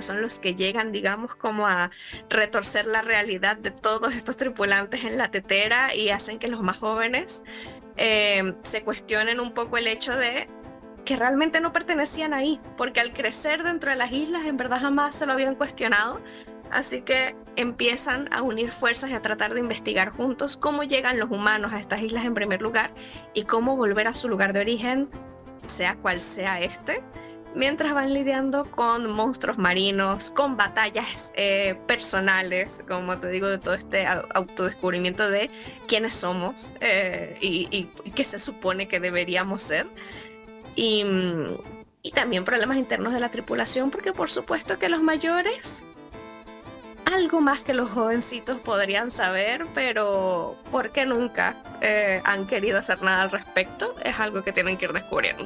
que son los que llegan, digamos, como a retorcer la realidad de todos estos tripulantes en la tetera y hacen que los más jóvenes se cuestionen un poco el hecho de que realmente no pertenecían ahí, porque al crecer dentro de las islas en verdad jamás se lo habían cuestionado, así que empiezan a unir fuerzas y a tratar de investigar juntos cómo llegan los humanos a estas islas en primer lugar y cómo volver a su lugar de origen, sea cual sea este, mientras van lidiando con monstruos marinos, con batallas personales, como te digo, de todo este autodescubrimiento de quiénes somos y qué se supone que deberíamos ser. Y, y también problemas internos de la tripulación, porque por supuesto que los mayores, algo más que los jovencitos podrían saber, pero porque nunca han querido hacer nada al respecto, es algo que tienen que ir descubriendo.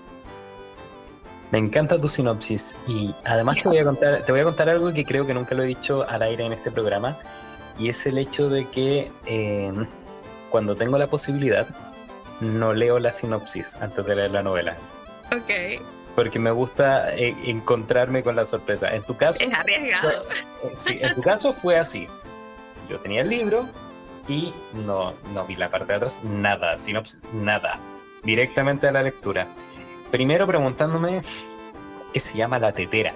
Me encanta tu sinopsis y además te voy a contar algo que creo que nunca lo he dicho al aire en este programa, y es el hecho de que cuando tengo la posibilidad no leo la sinopsis antes de leer la novela. Ok. Porque me gusta encontrarme con la sorpresa. En tu caso... Es arriesgado. Sí, en tu caso fue así. Yo tenía el libro y no vi la parte de atrás, nada, sinopsis, nada. Directamente a la lectura. Primero preguntándome qué se llama la tetera.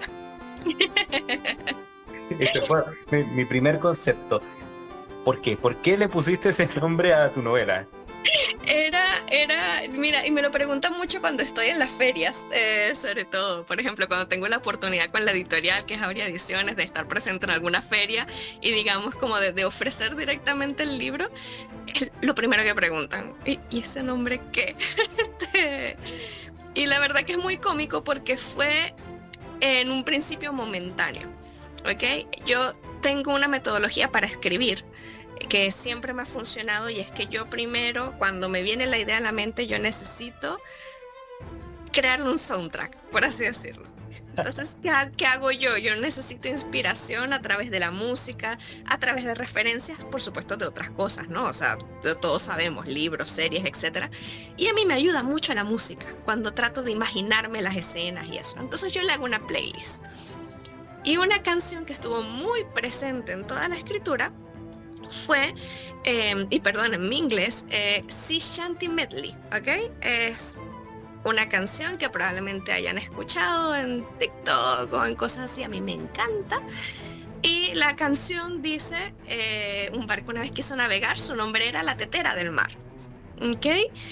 Ese fue mi primer concepto. ¿Por qué? ¿Por qué le pusiste ese nombre a tu novela? Mira, y me lo preguntan mucho cuando estoy en las ferias, sobre todo, por ejemplo, cuando tengo la oportunidad con la editorial, que es Aurea Ediciones, de estar presente en alguna feria y digamos como de ofrecer directamente el libro, lo primero que preguntan, ¿y ese nombre qué? Y la verdad que es muy cómico porque fue en un principio momentáneo, ¿ok? Yo tengo una metodología para escribir que siempre me ha funcionado, y es que yo primero, cuando me viene la idea a la mente, yo necesito crearle un soundtrack, por así decirlo. Entonces, ¿qué hago yo? Yo necesito inspiración a través de la música, a través de referencias, por supuesto, de otras cosas, ¿no? O sea, todos sabemos, libros, series, etcétera. Y a mí me ayuda mucho la música cuando trato de imaginarme las escenas y eso. Entonces yo le hago una playlist. Y una canción que estuvo muy presente en toda la escritura fue, y perdón en mi inglés, Sea Shanty Medley, ¿ok? Es una canción que probablemente hayan escuchado en TikTok o en cosas así, a mí me encanta. Y la canción dice, un barco una vez quiso navegar, su nombre era La Tetera del Mar, ¿ok?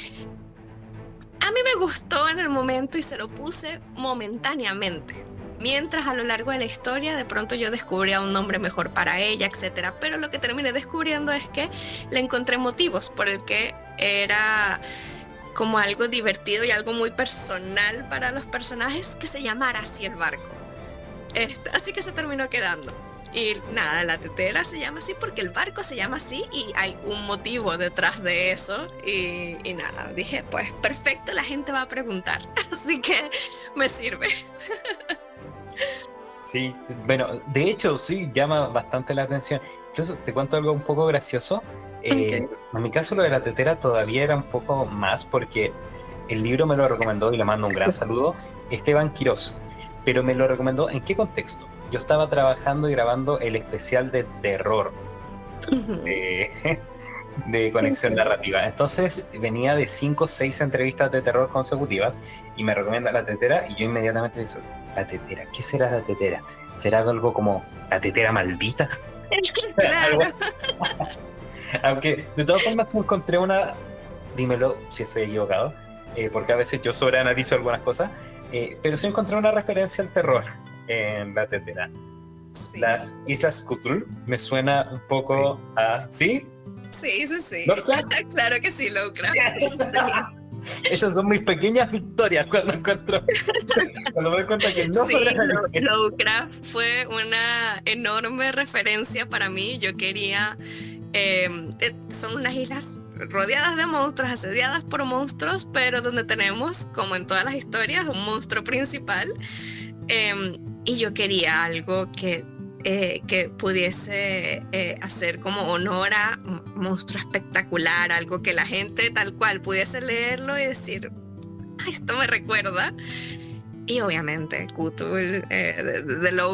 A mí me gustó en el momento y se lo puse momentáneamente. Mientras a lo largo de la historia de pronto yo descubría un nombre mejor para ella, etcétera. Pero lo que terminé descubriendo es que le encontré motivos por el que era como algo divertido y algo muy personal para los personajes que se llamara así el barco. Así que se terminó quedando. Y nada, La Tetera se llama así porque el barco se llama así y hay un motivo detrás de eso. Y nada, dije, pues perfecto, la gente va a preguntar. Así que me sirve. Sí, bueno, de hecho sí, llama bastante la atención. Incluso te cuento algo un poco gracioso. Okay. En mi caso lo de la tetera todavía era un poco más porque el libro me lo recomendó, y le mando un gran saludo, Esteban Quirós. Pero me lo recomendó, ¿en qué contexto? Yo estaba trabajando y grabando el especial de terror de Conexión Narrativa. Entonces venía de 5 o 6 entrevistas de terror consecutivas y me recomienda la tetera, y yo inmediatamente pienso, la tetera, ¿qué será la tetera? ¿Será algo como la tetera maldita? Claro. Aunque de todas formas encontré una, dímelo si estoy equivocado, porque a veces yo sobreanalizo algunas cosas, pero sí encontré una referencia al terror en la tetera. Sí. Las Islas Cthulhu me suena un poco a... ¿Sí? Sí, sí, sí. ¿Lovecraft? Claro que sí, Lovecraft. Sí. Esas son mis pequeñas victorias cuando me doy cuenta que no Sí, sobreanalicé. Lovecraft fue una enorme referencia para mí. Yo quería... son unas islas rodeadas de monstruos, asediadas por monstruos, pero donde tenemos, como en todas las historias, un monstruo principal. Y yo quería algo que pudiese hacer como honor a un monstruo espectacular, algo que la gente tal cual pudiese leerlo y decir, esto me recuerda. Y obviamente Cthulhu de